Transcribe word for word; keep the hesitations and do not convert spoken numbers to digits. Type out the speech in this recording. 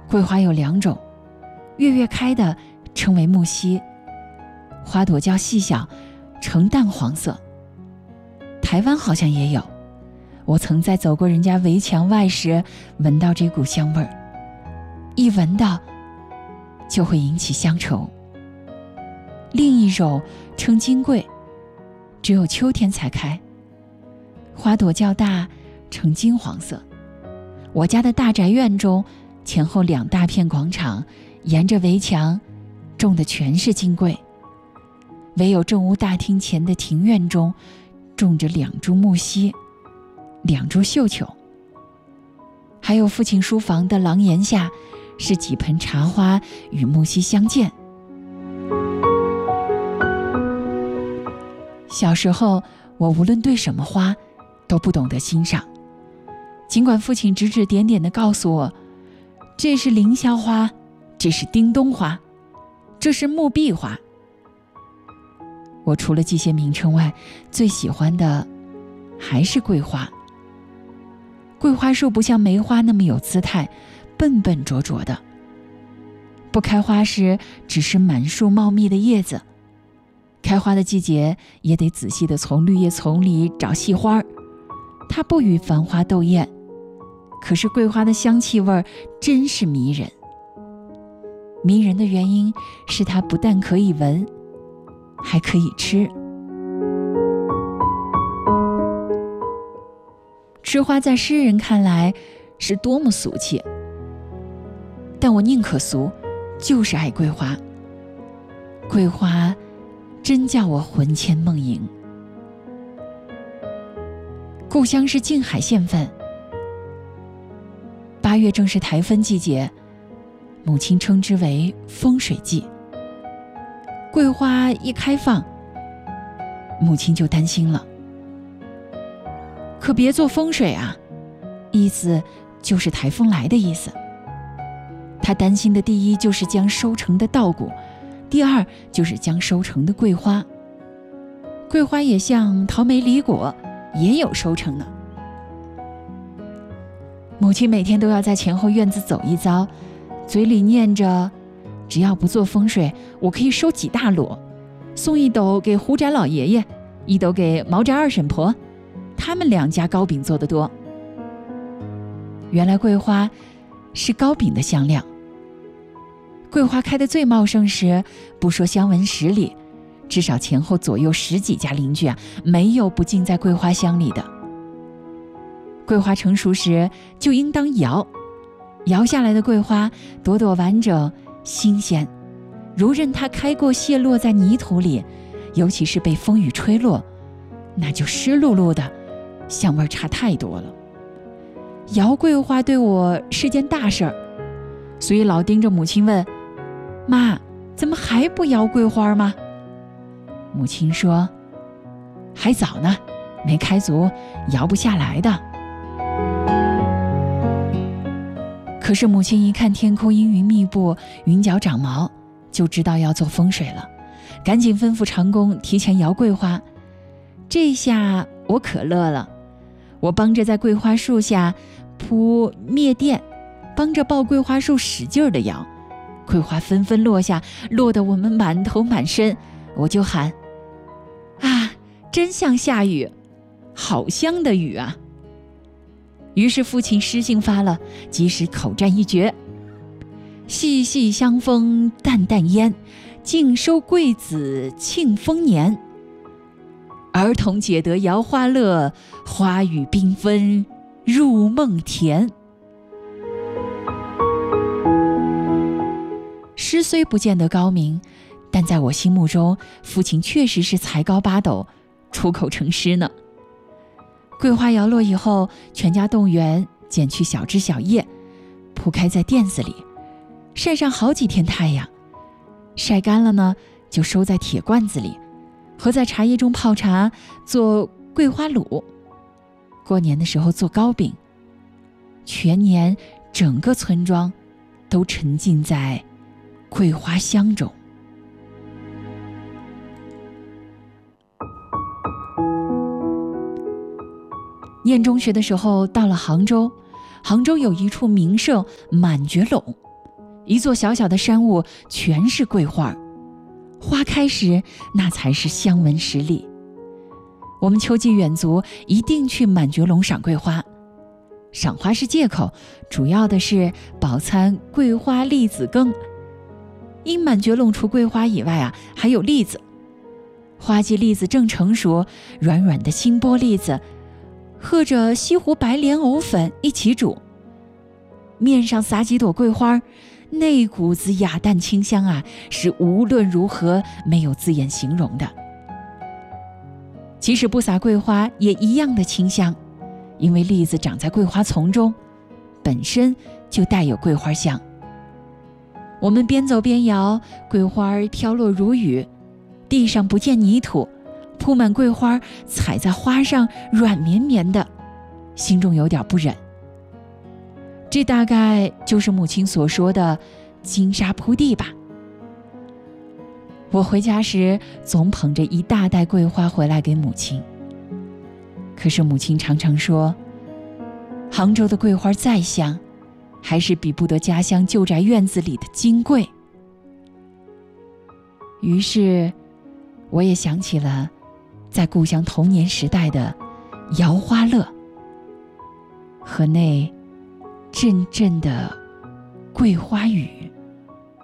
桂花有两种，月月开的称为木樨，花朵较细小，呈淡黄色。台湾好像也有，我曾在走过人家围墙外时闻到这股香味儿，一闻到就会引起乡愁。另一种称金桂，只有秋天才开，花朵较大，呈金黄色。我家的大宅院中，前后两大片广场，沿着围墙种的全是金桂，唯有正屋大厅前的庭院中种着两株木樨，两株绣球。还有父亲书房的廊檐下是几盆茶花与木樨相间。小时候我无论对什么花都不懂得欣赏，尽管父亲指指点点地告诉我，这是凌霄花，这是叮咚花，这是木碧花。我除了这些名称外，最喜欢的还是桂花。桂花树不像梅花那么有姿态，笨笨拙拙的，不开花时只是满树茂密的叶子，开花的季节也得仔细地从绿叶丛里找细花。它不与繁花斗艳，可是桂花的香气味真是迷人。迷人的原因是它不但可以闻，还可以吃。吃花在诗人看来是多么俗气，但我宁可俗，就是爱桂花。桂花真叫我魂牵梦萦。故乡是静海县份，八月正是台风季节，母亲称之为风水季。桂花一开放，母亲就担心了，可别做风水啊，意思就是台风来的意思。她担心的第一就是将收成的稻谷，第二就是将收成的桂花。桂花也像桃梅李果，也有收成呢。母亲每天都要在前后院子走一遭，嘴里念着，只要不做风水，我可以收几大箩，送一斗给胡宅老爷爷，一斗给毛宅二婶婆，他们两家糕饼做得多。原来桂花是糕饼的香料。桂花开得最茂盛时，不说香闻十里，至少前后左右十几家邻居啊，没有不浸在桂花香里的。桂花成熟时就应当摇，摇下来的桂花朵朵完整新鲜，如任它开过泻落在泥土里，尤其是被风雨吹落，那就湿漉漉的，香味差太多了。摇桂花对我是件大事儿，所以老盯着母亲问，妈，怎么还不摇桂花吗？母亲说，还早呢，没开足，摇不下来的。可是母亲一看天空阴云密布，云脚长毛，就知道要做风水了，赶紧吩咐长工提前摇桂花。这下我可乐了，我帮着在桂花树下铺篾垫，帮着抱桂花树使劲地摇，桂花纷纷落下，落得我们满头满身。我就喊，啊，真像下雨，好香的雨啊！于是父亲诗兴发了，及时口占一绝，细细香风淡淡烟，尽收桂子庆丰年。儿童解得摇花乐，花雨缤纷入梦田。诗虽不见得高明，但在我心目中，父亲确实是才高八斗，出口成诗呢。桂花摇落以后，全家动员剪去小枝小叶，铺开在垫子里，晒上好几天太阳。晒干了呢，就收在铁罐子里，和在茶叶中泡茶，做桂花卤。过年的时候做糕饼，全年整个村庄都沉浸在桂花香中。念中学的时候到了杭州，杭州有一处名胜满觉陇， 一座小小的山屋全是桂花，花开时那才是香闻十里。我们秋季远足一定去满觉陇赏桂花，赏花是借口，主要的是饱餐桂花栗子羹。因满觉陇除桂花以外啊，还有栗子。花季栗子正成熟，软软的新剥栗子和着西湖白莲藕粉一起煮，面上撒几朵桂花，那股子雅淡清香啊，是无论如何没有字眼形容的。即使不撒桂花也一样的清香，因为栗子长在桂花丛中，本身就带有桂花香。我们边走边摇，桂花飘落如雨，地上不见泥土，铺满桂花，踩在花上软绵绵的，心中有点不忍。这大概就是母亲所说的金沙铺地吧。我回家时总捧着一大袋桂花回来给母亲，可是母亲常常说，杭州的桂花再香，还是比不得家乡旧宅院子里的金桂。于是我也想起了在故乡童年时代的摇花乐和那阵阵的桂花雨。